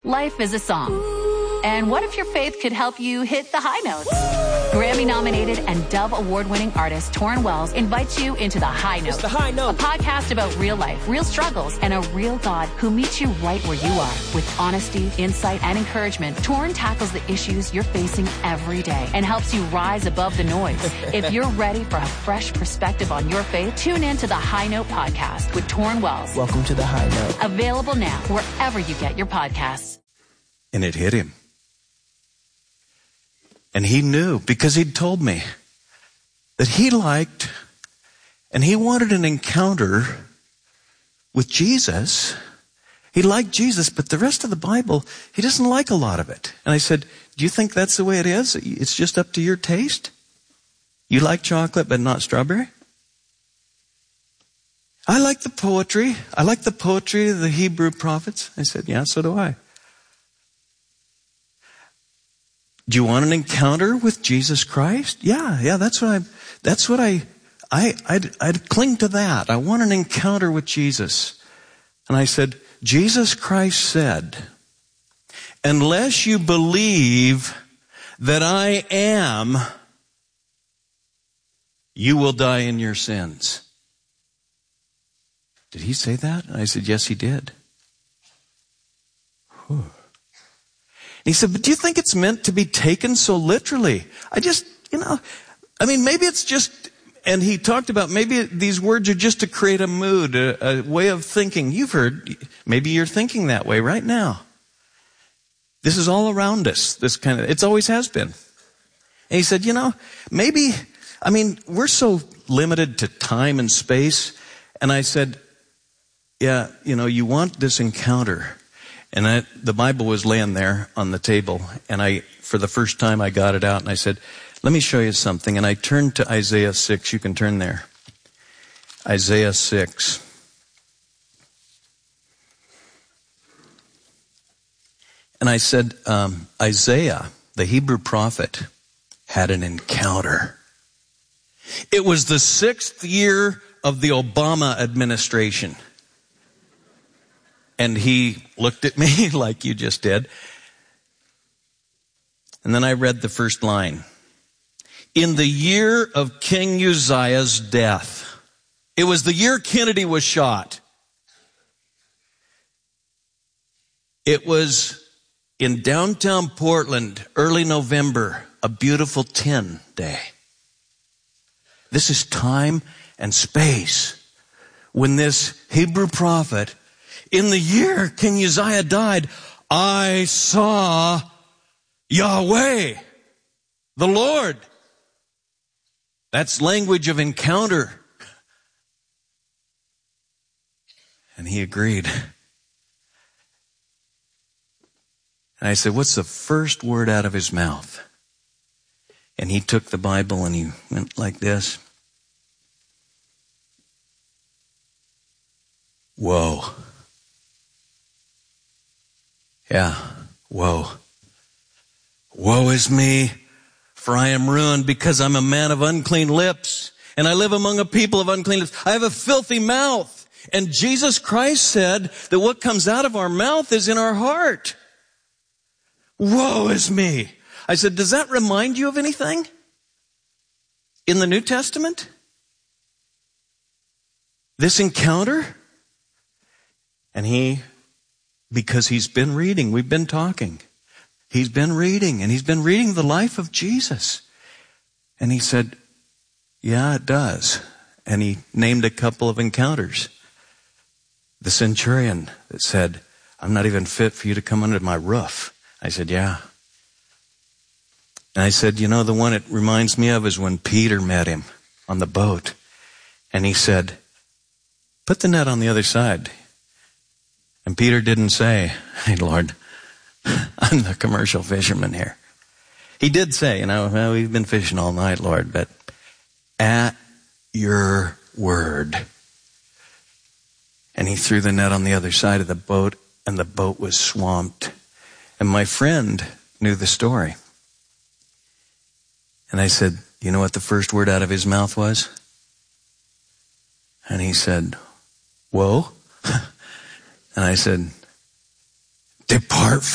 Life is a song. And what if your faith could help you hit the high notes? Grammy-nominated and Dove Award-winning artist Torrin Wells invites you into The High Note. It's The High Note. A podcast about real life, real struggles, and a real God who meets you right where you are. With honesty, insight, and encouragement, Torrin tackles the issues you're facing every day and helps you rise above the noise. If you're ready for a fresh perspective on your faith, tune in to The High Note podcast with Torrin Wells. Welcome to The High Note. Available now wherever you get your podcasts. And it hit him. And he knew, because he'd told me, that he liked and he wanted an encounter with Jesus. He liked Jesus, but the rest of the Bible, he doesn't like a lot of it. And I said, do you think that's the way it is? It's just up to your taste? You like chocolate, but not strawberry? I like the poetry. I like the poetry of the Hebrew prophets. I said, yeah, so do I. Do you want an encounter with Jesus Christ? Yeah, I'd cling to that. I want an encounter with Jesus. And I said, Jesus Christ said, unless you believe that I am, you will die in your sins. Did he say that? And I said, yes, he did. Whew. He said, but do you think it's meant to be taken so literally? Maybe it's just, and he talked about maybe these words are just to create a mood, a way of thinking. You've heard, maybe you're thinking that way right now. This is all around us, it always has been. And he said, we're so limited to time and space. And I said, yeah, you want this encounter. And the Bible was laying there on the table, and for the first time, I got it out, and I said, let me show you something. And I turned to Isaiah 6. You can turn there. Isaiah 6. And I said, Isaiah, the Hebrew prophet, had an encounter. It was the 6th year of the Obama administration. And he looked at me like you just did. And then I read the first line. In the year of King Uzziah's death. It was the year Kennedy was shot. It was in downtown Portland, early November, a beautiful 10 day. This is time and space when this Hebrew prophet, in the year King Uzziah died, I saw Yahweh, the Lord. That's language of encounter. And he agreed. And I said, what's the first word out of his mouth? And he took the Bible and he went like this. Whoa. Yeah, woe. Woe is me, for I am ruined because I'm a man of unclean lips, and I live among a people of unclean lips. I have a filthy mouth. And Jesus Christ said that what comes out of our mouth is in our heart. Woe is me. I said, does that remind you of anything in the New Testament? This encounter? And because he's been reading, we've been talking. He's been reading, and he's been reading the life of Jesus. And he said, yeah, it does. And he named a couple of encounters. The centurion that said, I'm not even fit for you to come under my roof. I said, yeah. And I said, the one it reminds me of is when Peter met him on the boat. And he said, put the net on the other side. And Peter didn't say, hey, Lord, I'm the commercial fisherman here. He did say, well, we've been fishing all night, Lord, but at your word. And he threw the net on the other side of the boat, and the boat was swamped. And my friend knew the story. And I said, you know what the first word out of his mouth was? And he said, whoa. And I said, depart